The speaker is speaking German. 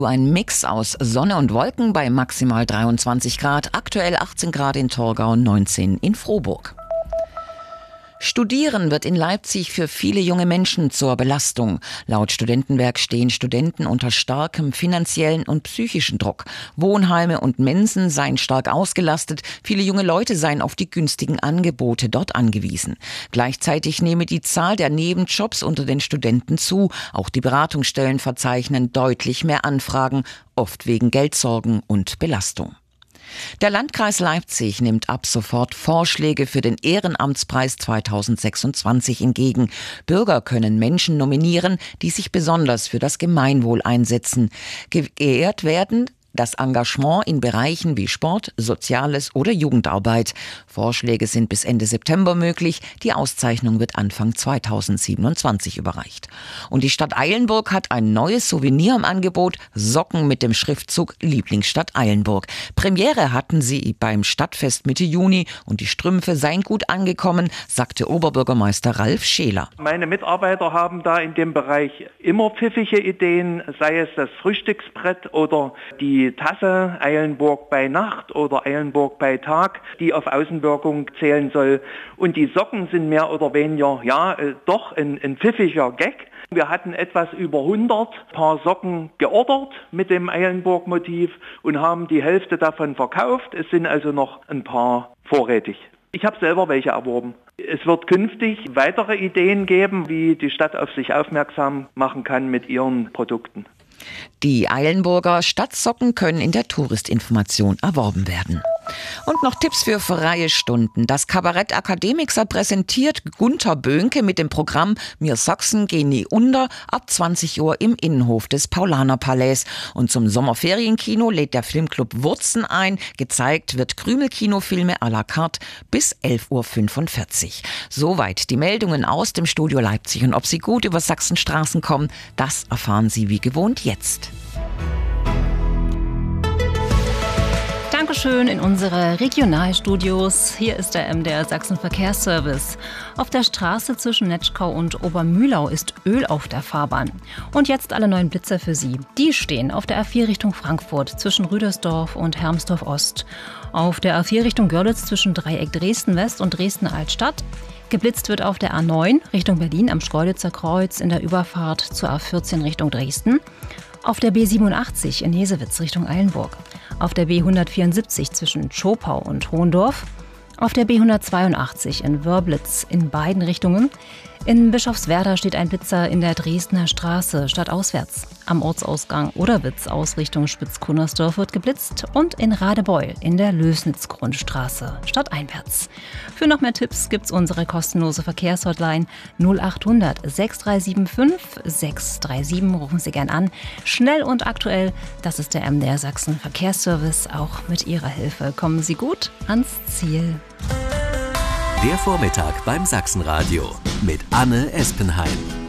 Ein Mix aus Sonne und Wolken bei maximal 23 Grad, aktuell 18 Grad in Torgau, 19 in Frohburg. Studieren wird in Leipzig für viele junge Menschen zur Belastung. Laut Studentenwerk stehen Studenten unter starkem finanziellen und psychischen Druck. Wohnheime und Mensen seien stark ausgelastet. Viele junge Leute seien auf die günstigen Angebote dort angewiesen. Gleichzeitig nehme die Zahl der Nebenjobs unter den Studenten zu. Auch die Beratungsstellen verzeichnen deutlich mehr Anfragen, oft wegen Geldsorgen und Belastung. Der Landkreis Leipzig nimmt ab sofort Vorschläge für den Ehrenamtspreis 2026 entgegen. Bürger können Menschen nominieren, die sich besonders für das Gemeinwohl einsetzen. Geehrt werden das Engagement in Bereichen wie Sport, Soziales oder Jugendarbeit. Vorschläge sind bis Ende September möglich. Die Auszeichnung wird Anfang 2027 überreicht. Und die Stadt Eilenburg hat ein neues Souvenir im Angebot: Socken mit dem Schriftzug Lieblingsstadt Eilenburg. Premiere hatten sie beim Stadtfest Mitte Juni und die Strümpfe seien gut angekommen, sagte Oberbürgermeister Ralf Scheler. Meine Mitarbeiter haben da in dem Bereich immer pfiffige Ideen, sei es das Frühstücksbrett oder die Tasse Eilenburg bei Nacht oder Eilenburg bei Tag, die auf Außenwirkung zählen soll. Und die Socken sind mehr oder weniger, doch ein pfiffiger Gag. Wir hatten etwas über 100 Paar Socken geordert mit dem Eilenburg-Motiv und haben die Hälfte davon verkauft. Es sind also noch ein paar vorrätig. Ich habe selber welche erworben. Es wird künftig weitere Ideen geben, wie die Stadt auf sich aufmerksam machen kann mit ihren Produkten. Die Eilenburger Stadtsocken können in der Touristinformation erworben werden. Und noch Tipps für freie Stunden. Das Kabarett Akademixer präsentiert Gunter Böhnke mit dem Programm Mir Sachsen gehen nie unter ab 20 Uhr im Innenhof des Paulanerpalais. Und zum Sommerferienkino lädt der Filmclub Wurzen ein. Gezeigt wird Krümel-Kinofilme à la carte bis 11.45 Uhr. Soweit die Meldungen aus dem Studio Leipzig. Und ob Sie gut über Sachsenstraßen kommen, das erfahren Sie wie gewohnt jetzt. Dankeschön in unsere Regionalstudios. Hier ist der MDR Sachsen Verkehrsservice. Auf der Straße zwischen Netschkau und Obermühlau ist Öl auf der Fahrbahn. Und jetzt alle neuen Blitzer für Sie. Die stehen auf der A4 Richtung Frankfurt zwischen Rüdersdorf und Hermsdorf Ost. Auf der A4 Richtung Görlitz zwischen Dreieck Dresden West und Dresden Altstadt. Geblitzt wird auf der A9 Richtung Berlin am Schkeuditzer Kreuz in der Überfahrt zur A14 Richtung Dresden. Auf der B87 in Hesewitz Richtung Eilenburg. Auf der B174 zwischen Tschopau und Hohendorf. Auf der B182 in Wörblitz in beiden Richtungen. In Bischofswerda steht ein Blitzer in der Dresdner Straße stadtauswärts. Am Ortsausgang Oderwitz aus Richtung Spitz-Kunnersdorf wird geblitzt und in Radebeul in der Lösnitz-Grundstraße stadteinwärts. Für noch mehr Tipps gibt's unsere kostenlose Verkehrshotline 0800 6375 637. Rufen Sie gern an. Schnell und aktuell, das ist der MDR Sachsen Verkehrsservice. Auch mit Ihrer Hilfe kommen Sie gut ans Ziel. Der Vormittag beim Sachsenradio mit Anne Espenheim.